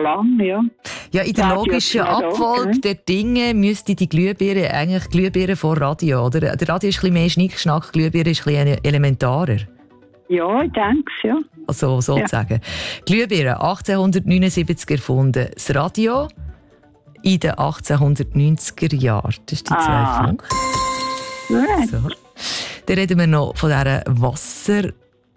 lang, ja. Ja, in der logischen Abfolge der Dinge müsste die Glühbirne eigentlich Glühbirne vor Radio, oder? Der Radio ist ein bisschen mehr Schnickschnack, Glühbirne ist ein bisschen elementarer. Ja, ich denke es, ja. Also sozusagen. Ja. Glühbirne, 1879 erfunden. Das Radio in den 1890er Jahren. Das ist die 2 Punkte. So. Dann reden wir noch von dieser Wasserkraft.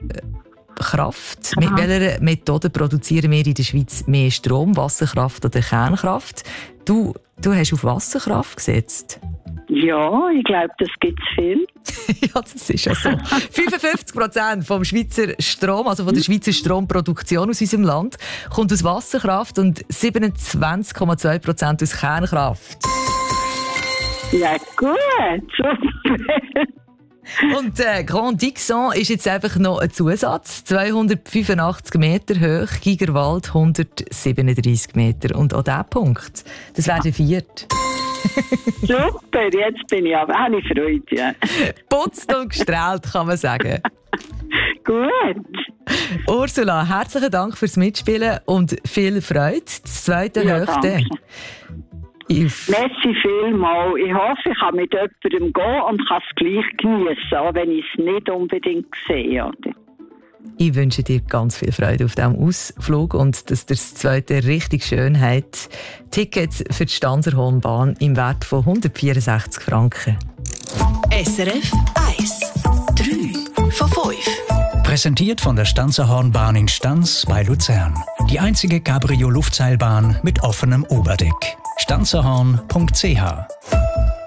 Mit welcher Methode produzieren wir in der Schweiz mehr Strom? Wasserkraft oder Kernkraft? Du hast auf Wasserkraft gesetzt. Ja, ich glaube, das gibt es viel. Ja, das ist ja so. 55% vom Schweizer Strom, also von der Schweizer Stromproduktion aus unserem Land, kommt aus Wasserkraft und 27,2% aus Kernkraft. Ja, gut, super. Und Grand Dixon ist jetzt einfach noch ein Zusatz. 285 Meter hoch, Gigerwald 137 Meter. Und auch dieser Punkt, das wäre der 4. Super, jetzt bin ich aber auch nicht Freude. Ja. Putzt und gestrahlt, kann man sagen. Gut. Ursula, herzlichen Dank fürs Mitspielen und viel Freude. Das zweite Höchste. Merci vielmals. Ich hoffe, ich kann mit jemandem gehen und kann es gleich geniessen, auch wenn ich es nicht unbedingt sehe. Ich wünsche dir ganz viel Freude auf diesem Ausflug und dass dir das zweite richtig schön hat. Tickets für die Stanserhornbahn im Wert von 164 Franken. SRF 1. 3 von 5. Präsentiert von der Stanserhornbahn in Stans bei Luzern. Die einzige Cabrio-Luftseilbahn mit offenem Oberdeck. stanserhorn.ch